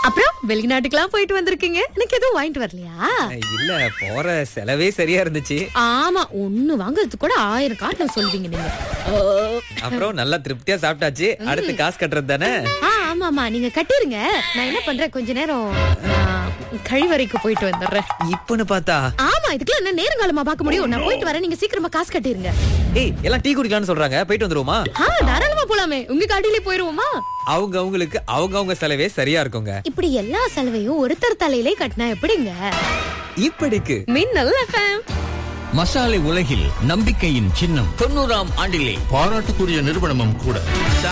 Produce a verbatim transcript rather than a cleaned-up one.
அப்புறம் வெளிநாட்டுக்கெல்லாம் போயிட்டு வந்திருக்கீங்க, எனக்கு எதுவும் வாங்கிட்டு வரலையா? இல்ல, போற செலவே சரியா இருந்துச்சு. ஆமா, ஒண்ணு வாங்குறதுக்கு கூட ஆயிரம் காரணம் சொல்வீங்க நீங்க. அப்புறம் நல்லா திருப்தியா சாப்பிட்டாச்சு. அடுத்து காசு கட்டுறது தானே? ஆ, ஆமா ஆமா, நீங்க கட்டிருங்க. நான் என்ன பண்றேன், கொஞ்ச நேரம் கழிவறைக்கு போயிட்டு வந்துடுறேன். இப்பன்னு பார்த்தா ஆமா, இதுக்கெல்லாம் என்ன நேரங்காலமா பார்க்க முடியும்? நான் போயிட்டு வரேன், நீங்க சீக்கிரமா காசு கட்டிருங்க. ஏய், எல்லாம் டீ குடிக்கலாம்னு சொல்றாங்க, போயிட்டு வந்துருவோமா? ஆ, தாராளமா போலாமே. உங்க காட்டிலே போயிருவோமா? அவங்க அவங்களுக்கு அவங்க அவங்க செலவே சரியா இருக்குங்க. இப்படி எல்லா செலவையும் ஒருத்தர் தலையிலே கட்டினா எப்படிங்க? இப்படிக்கு மின்னல் எஃப்எம். மசாலை உலகில் நம்பிக்கையின் சின்னம் தொண்ணூறாம் ஆண்டிலே பாராட்டுக்குரிய நிறுவனமும் கூட.